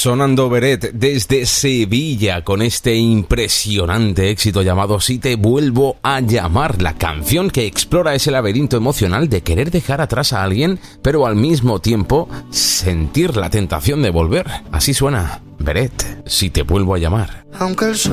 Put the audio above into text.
Sonando Beret desde Sevilla con este impresionante éxito llamado Si te vuelvo a llamar, la canción que explora ese laberinto emocional de querer dejar atrás a alguien, pero al mismo tiempo sentir la tentación de volver. Así suena Beret, Si te vuelvo a llamar. Aunque el sol